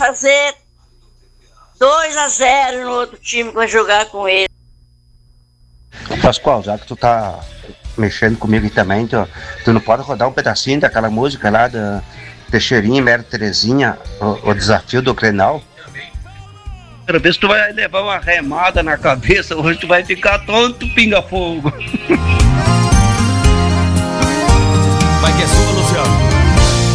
fazer 2-0 no outro time que vai jogar com ele. Pascoal, já que tu tá mexendo comigo aí também, tu não pode rodar um pedacinho daquela música lá da Teixeirinha e Mera Terezinha, o desafio do Grenal? Quero ver se tu vai levar uma remada na cabeça, hoje tu vai ficar tonto, pinga-fogo. Vai que é sua, Luciano.